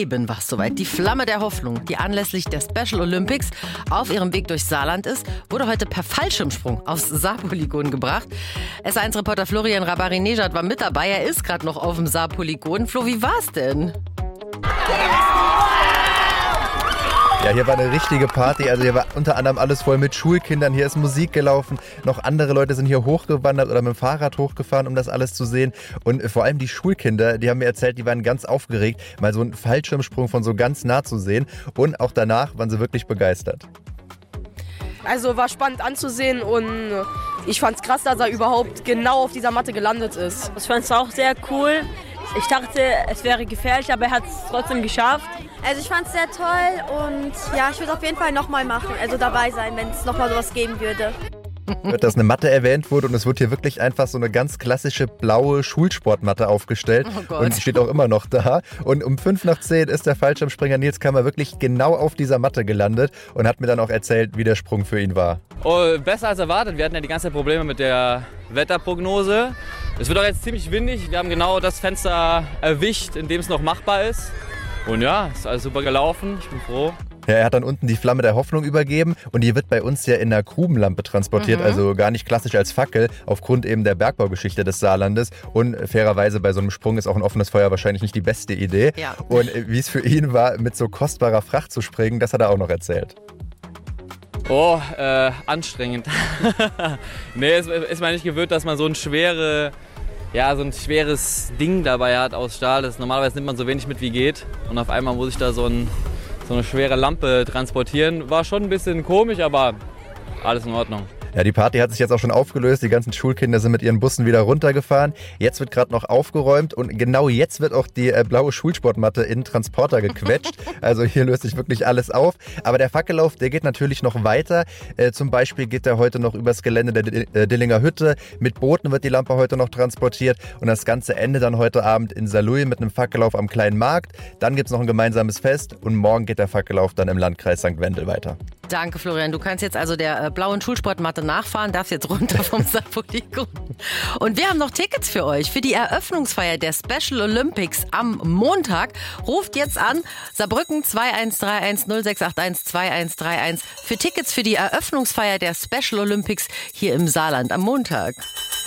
Eben war es soweit. Die Flamme der Hoffnung, die anlässlich der Special Olympics auf ihrem Weg durchs Saarland ist, wurde heute per Fallschirmsprung aufs Saarpolygon gebracht. S1-Reporter Florian Rabarinejad war mit dabei. Er ist gerade noch auf dem Saarpolygon. Flo, wie war's denn? Ja, hier war eine richtige Party, also hier war unter anderem alles voll mit Schulkindern, hier ist Musik gelaufen, noch andere Leute sind hier hochgewandert oder mit dem Fahrrad hochgefahren, um das alles zu sehen und vor allem die Schulkinder, die haben mir erzählt, die waren ganz aufgeregt, mal so einen Fallschirmsprung von so ganz nah zu sehen und auch danach waren sie wirklich begeistert. Also war spannend anzusehen und ich fand's krass, dass er überhaupt genau auf dieser Matte gelandet ist. Ich fand's auch sehr cool. Ich dachte, es wäre gefährlich, aber er hat es trotzdem geschafft. Also ich fand es sehr toll und ja, ich würde auf jeden Fall nochmal machen, also dabei sein, wenn es nochmal sowas geben würde. Dass eine Matte erwähnt wurde und es wird hier wirklich einfach so eine ganz klassische blaue Schulsportmatte aufgestellt und die steht auch immer noch da. Und um 9:55 ist der Fallschirmspringer Nils Kammer wirklich genau auf dieser Matte gelandet und hat mir dann auch erzählt, wie der Sprung für ihn war. Oh, besser als erwartet. Wir hatten ja die ganze Zeit Probleme mit der Wetterprognose. Es wird auch jetzt ziemlich windig. Wir haben genau das Fenster erwischt, in dem es noch machbar ist. Und ja, ist alles super gelaufen. Ich bin froh. Ja, er hat dann unten die Flamme der Hoffnung übergeben und die wird bei uns ja in einer Grubenlampe transportiert, also gar nicht klassisch als Fackel, aufgrund eben der Bergbaugeschichte des Saarlandes. Und fairerweise bei so einem Sprung ist auch ein offenes Feuer wahrscheinlich nicht die beste Idee. Ja. Und wie es für ihn war, mit so kostbarer Fracht zu springen, das hat er auch noch erzählt. Oh, anstrengend. Nee, ist man nicht gewöhnt, dass man so ein schweres Ding dabei hat aus Stahl. Normalerweise nimmt man so wenig mit wie geht. Und auf einmal muss ich da so eine schwere Lampe transportieren. War schon ein bisschen komisch, aber alles in Ordnung. Ja, die Party hat sich jetzt auch schon aufgelöst. Die ganzen Schulkinder sind mit ihren Bussen wieder runtergefahren. Jetzt wird gerade noch aufgeräumt und genau jetzt wird auch die blaue Schulsportmatte in den Transporter gequetscht. Also hier löst sich wirklich alles auf. Aber der Fackellauf, der geht natürlich noch weiter. Zum Beispiel geht der heute noch übers Gelände der Dillinger Hütte. Mit Booten wird die Lampe heute noch transportiert. Und das ganze Ende dann heute Abend in Saarlouis mit einem Fackellauf am Kleinen Markt. Dann gibt es noch ein gemeinsames Fest und morgen geht der Fackellauf dann im Landkreis St. Wendel weiter. Danke, Florian. Du kannst jetzt also der blauen Schulsportmatte nachfahren, darfst jetzt runter vom Saarpolygon. Und wir haben noch Tickets für euch für die Eröffnungsfeier der Special Olympics am Montag. Ruft jetzt an, Saarbrücken 2131 0681 2131 für Tickets für die Eröffnungsfeier der Special Olympics hier im Saarland am Montag.